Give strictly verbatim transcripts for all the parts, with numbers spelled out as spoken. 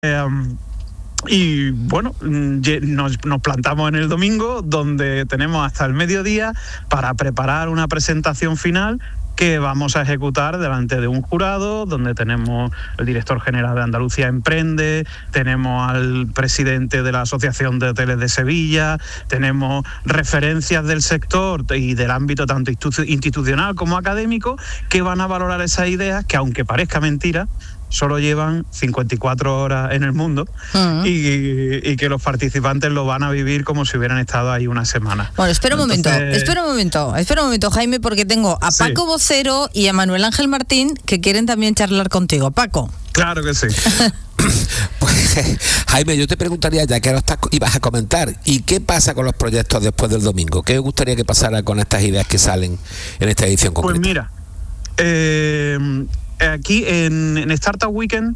Um, Y bueno, nos, nos plantamos en el domingo, donde tenemos hasta el mediodía para preparar una presentación final que vamos a ejecutar delante de un jurado, donde tenemos el director general de Andalucía Emprende, tenemos al presidente de la Asociación de Hoteles de Sevilla, tenemos referencias del sector y del ámbito tanto institucional como académico, que van a valorar esas ideas que, aunque parezca mentira, solo llevan cincuenta y cuatro horas en el mundo uh-huh. y, y que los participantes lo van a vivir como si hubieran estado ahí una semana. Bueno, espera un Entonces... momento, espera un momento, espera un momento, Jaime, porque tengo a Paco sí. Vocero y a Manuel Ángel Martín que quieren también charlar contigo. Paco. Claro que sí. Pues, Jaime, yo te preguntaría, ya que lo estás, ibas a comentar, ¿y qué pasa con los proyectos después del domingo? ¿Qué os gustaría que pasara con estas ideas que salen en esta edición concreta? Pues mira, eh... aquí en, en Startup Weekend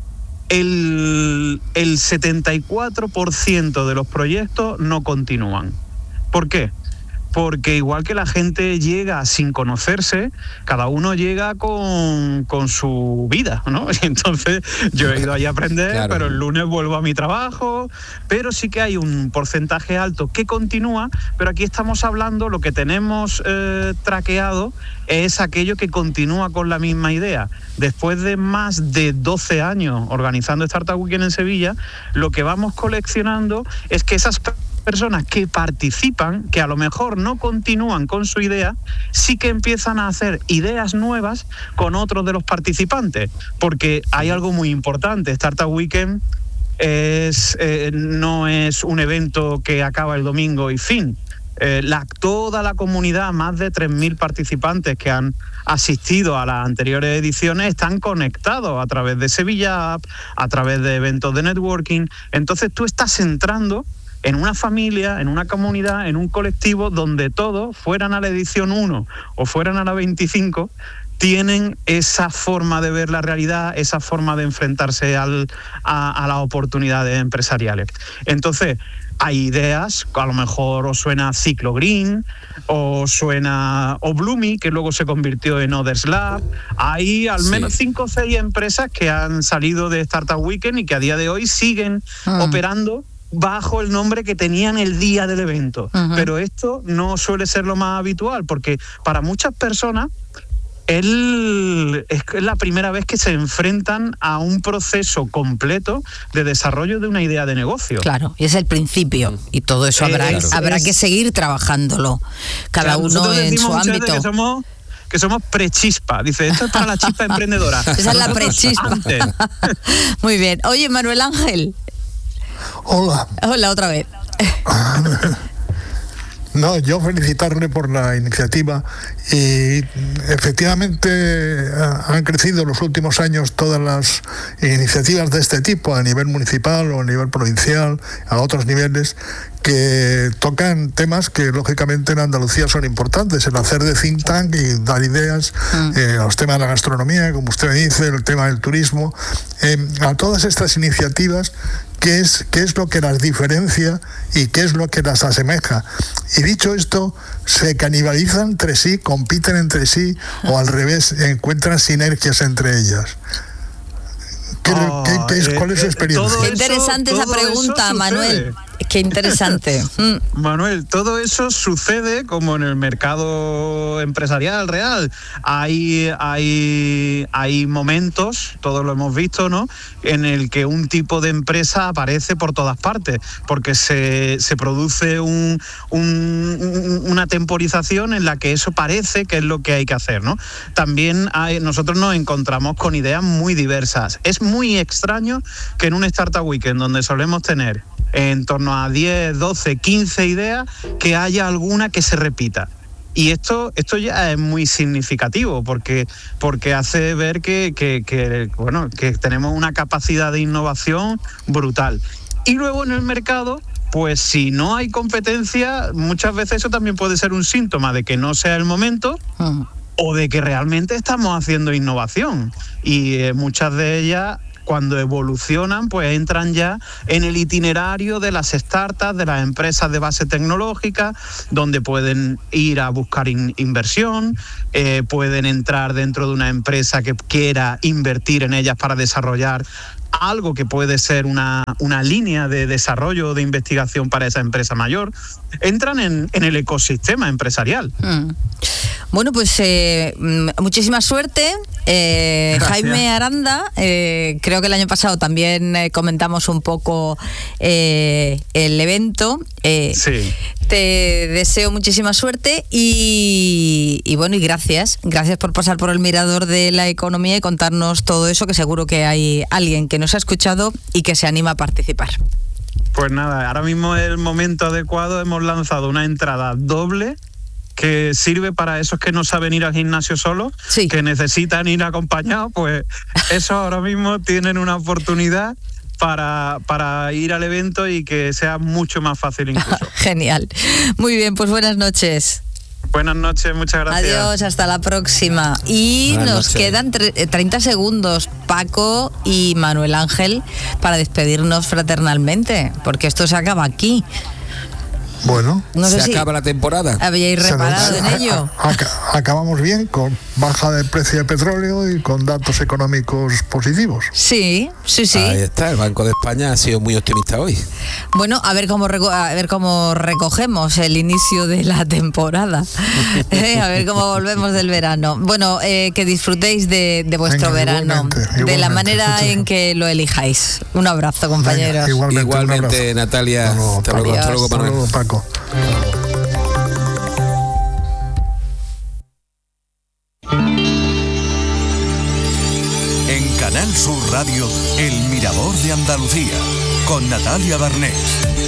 el, el setenta y cuatro por ciento de los proyectos no continúan. ¿Por qué? Porque igual que la gente llega sin conocerse, cada uno llega con, con su vida, ¿no? Y entonces yo he ido allí a aprender, claro. pero el lunes vuelvo a mi trabajo, pero sí que hay un porcentaje alto que continúa, pero aquí estamos hablando, lo que tenemos eh, traqueado es aquello que continúa con la misma idea. Después de más de doce años organizando Startup Weekend en Sevilla, lo que vamos coleccionando es que esas personas que participan, que a lo mejor no continúan con su idea, sí que empiezan a hacer ideas nuevas con otros de los participantes, porque hay algo muy importante. Startup Weekend es, eh, no es un evento que acaba el domingo y fin. Eh, la, toda la comunidad, más de tres mil participantes que han asistido a las anteriores ediciones, están conectados a través de Sevilla App, a través de eventos de networking. Entonces tú estás entrando en una familia, en una comunidad, en un colectivo donde todos, fueran a la edición uno o fueran a la veinticinco, tienen esa forma de ver la realidad, esa forma de enfrentarse al, a, a las oportunidades empresariales. Entonces, hay ideas, a lo mejor os suena Ciclo Green, o suena o Bloomy, que luego se convirtió en Others Lab. Hay al menos sí. cinco o seis empresas que han salido de Startup Weekend y que a día de hoy siguen ah. operando bajo el nombre que tenían el día del evento. Uh-huh. Pero esto no suele ser lo más habitual, porque para muchas personas él es la primera vez que se enfrentan a un proceso completo de desarrollo de una idea de negocio. Claro, y es el principio, y todo eso habrá, eh, habrá es, que seguir trabajándolo, cada claro, uno en su ámbito. Que somos, que somos prechispa, dice, esto es para la chispa emprendedora. Esa es la prechispa. Muy bien. Oye, Manuel Ángel. Hola. Hola, otra vez. No, yo felicitarle por la iniciativa y efectivamente han crecido en los últimos años todas las iniciativas de este tipo a nivel municipal o a nivel provincial, a otros niveles, que tocan temas que lógicamente en Andalucía son importantes, el hacer de think tank y dar ideas, mm. eh, los temas de la gastronomía, como usted dice, el tema del turismo, eh, a todas estas iniciativas. ¿Qué es, qué es lo que las diferencia y qué es lo que las asemeja? Y dicho esto, se canibalizan entre sí, compiten entre sí o al revés, encuentran sinergias entre ellas. ¿Qué, oh, qué, qué es, ¿Cuál es su experiencia? Qué interesante esa pregunta, Manuel. Qué interesante. Manuel, todo eso sucede como en el mercado empresarial real. Hay, hay, hay momentos, todos lo hemos visto, ¿no?, en el que un tipo de empresa aparece por todas partes, porque se, se produce un, un, una temporización en la que eso parece que es lo que hay que hacer, ¿no? También hay, nosotros nos encontramos con ideas muy diversas. Es muy extraño que en un Startup Weekend, donde solemos tener en torno a diez, doce, quince ideas, que haya alguna que se repita. Y esto, esto ya es muy significativo, porque, porque hace ver que, que, que, bueno, que tenemos una capacidad de innovación brutal. Y luego en el mercado, pues si no hay competencia, muchas veces eso también puede ser un síntoma de que no sea el momento, uh-huh. o de que realmente estamos haciendo innovación. Y eh, muchas de ellas cuando evolucionan, pues entran ya en el itinerario de las startups, de las empresas de base tecnológica, donde pueden ir a buscar in- inversión, eh, pueden entrar dentro de una empresa que quiera invertir en ellas para desarrollar algo que puede ser una, una línea de desarrollo de investigación para esa empresa mayor. Entran en, en el ecosistema empresarial. Mm. Bueno, pues eh, muchísima suerte. Eh, Jaime Aranda, eh, creo que el año pasado también eh, comentamos un poco eh, el evento. Eh, sí. Te deseo muchísima suerte y, y bueno, y gracias. Gracias por pasar por el mirador de la economía y contarnos todo eso, que seguro que hay alguien que nos ha escuchado y que se anima a participar. Pues nada, ahora mismo es el momento adecuado. Hemos lanzado una entrada doble que sirve para esos que no saben ir al gimnasio solos, sí. que necesitan ir acompañados, pues esos ahora mismo tienen una oportunidad para, para ir al evento y que sea mucho más fácil incluso. Genial. Muy bien, pues buenas noches. Buenas noches, muchas gracias. Adiós, hasta la próxima. Y buenas nos noches. Quedan tre- treinta segundos, Paco y Manuel Ángel, para despedirnos fraternalmente, porque esto se acaba aquí. Bueno, no sé se si acaba la temporada. ¿Habíais reparado en ello? Acabamos bien, con baja del precio del petróleo y con datos económicos positivos. Sí, sí, sí. Ahí está, el Banco de España ha sido muy optimista hoy. Bueno, a ver cómo reco- a ver cómo recogemos el inicio de la temporada. eh, a ver cómo volvemos del verano. Bueno, eh, que disfrutéis de, de vuestro Venga, verano, igualmente, igualmente, de la manera muchas en que lo elijáis. Un abrazo, compañeros. Venga, igualmente, igualmente Natalia. Hasta luego, hasta luego, hasta luego, Paco. En Canal Sur Radio, El Mirador de Andalucía, con Natalia Barnés.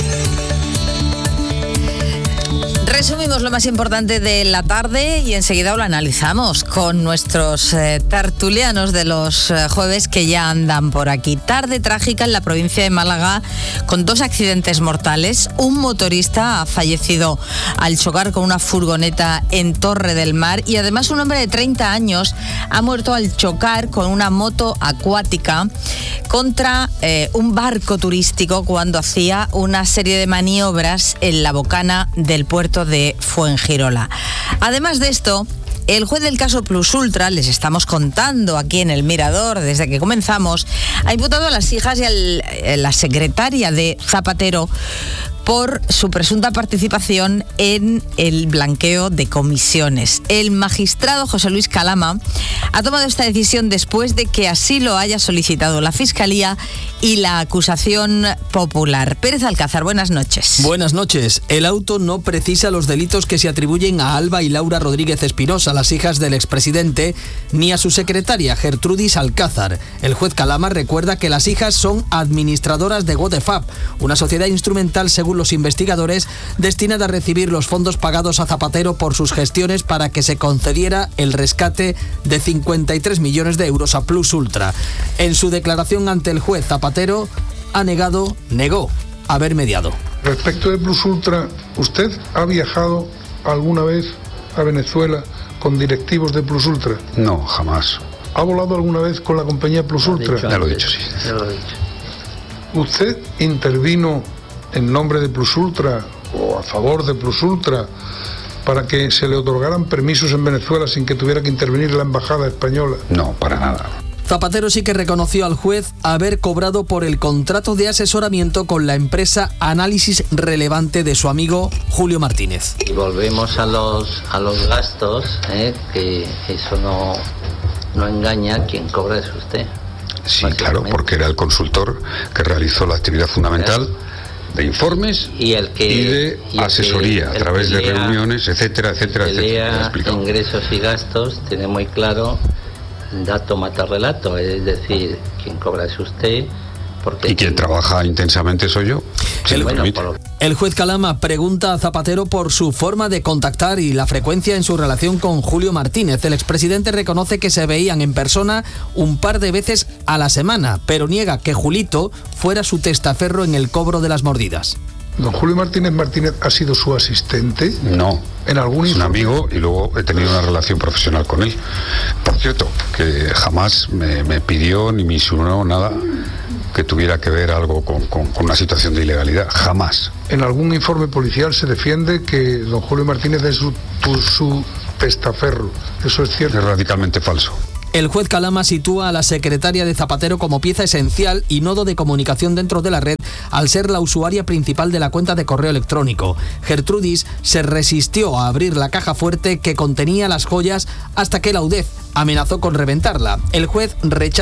Resumimos lo más importante de la tarde y enseguida lo analizamos con nuestros eh, tertulianos de los eh, jueves que ya andan por aquí. Tarde trágica en la provincia de Málaga con dos accidentes mortales. Un motorista ha fallecido al chocar con una furgoneta en Torre del Mar y además un hombre de treinta años ha muerto al chocar con una moto acuática contra eh, un barco turístico cuando hacía una serie de maniobras en la bocana del puerto de Fuengirola. Además de esto, el juez del caso Plus Ultra, les estamos contando aquí en el Mirador desde que comenzamos, ha imputado a las hijas y a la secretaria de Zapatero por su presunta participación en el blanqueo de comisiones. El magistrado José Luis Calama ha tomado esta decisión después de que así lo haya solicitado la Fiscalía y la acusación popular. Pérez Alcázar, buenas noches. Buenas noches. El auto no precisa los delitos que se atribuyen a Alba y Laura Rodríguez Espinosa, las hijas del expresidente, ni a su secretaria, Gertrudis Alcázar. El juez Calama recuerda que las hijas son administradoras de Godefab, una sociedad instrumental, según los investigadores, destinada a recibir los fondos pagados a Zapatero por sus gestiones para que se concediera el rescate de cincuenta y tres millones de euros a Plus Ultra. En su declaración ante el juez, Zapatero ha negado, negó haber mediado. Respecto de Plus Ultra, ¿usted ha viajado alguna vez a Venezuela con directivos de Plus Ultra? No, jamás. ¿Ha volado alguna vez con la compañía Plus Ultra? Ya lo he dicho, sí. Ya lo he dicho. ¿Usted intervino en nombre de Plus Ultra o a favor de Plus Ultra para que se le otorgaran permisos en Venezuela sin que tuviera que intervenir la embajada española? No, para nada. Zapatero sí que reconoció al juez haber cobrado por el contrato de asesoramiento con la empresa Análisis Relevante de su amigo Julio Martínez. Y volvemos a los a los gastos, ¿eh? Que eso no, no engaña, quien cobra es usted. Sí, claro, porque era el consultor que realizó la actividad fundamental de informes y, el que, y de y asesoría que, a través de lea, reuniones, etcétera, etcétera, el que etcétera. Lea ingresos y gastos, tiene muy claro, dato mata relato, es decir, quien cobra es usted. Porque y quien trabaja intensamente soy yo. El, bueno, el juez Calama pregunta a Zapatero por su forma de contactar y la frecuencia en su relación con Julio Martínez. El expresidente reconoce que se veían en persona un par de veces a la semana, pero niega que Julito fuera su testaferro en el cobro de las mordidas. ¿Don Julio Martínez Martínez ha sido su asistente? No. ¿En algún es un informe? amigo y luego he tenido una relación profesional con él. Por cierto, que jamás me, me pidió ni me insinuó nada que tuviera que ver algo con, con, con una situación de ilegalidad. Jamás. En algún informe policial se defiende que don Julio Martínez es su, tu, su testaferro. ¿Eso es cierto? Es radicalmente falso. El juez Calama sitúa a la secretaria de Zapatero como pieza esencial y nodo de comunicación dentro de la red, al ser la usuaria principal de la cuenta de correo electrónico. Gertrudis se resistió a abrir la caja fuerte que contenía las joyas hasta que la UDEF amenazó con reventarla. El juez rechaza